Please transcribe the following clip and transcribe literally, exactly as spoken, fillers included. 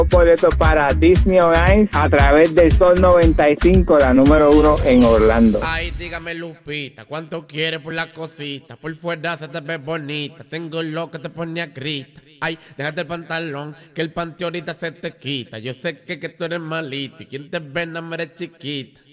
Boletos para Disney on Ice a través del Sol noventa y cinco, la número uno en Orlando. Ay, dígame Lupita, ¿cuánto quieres por la cosita? Por fuera se te ve bonita, tengo lo que te pone a grita. Ay, déjate el pantalón, que el panty ahorita se te quita. Yo sé que, que tú eres malita y quien te ve no me eres chiquita.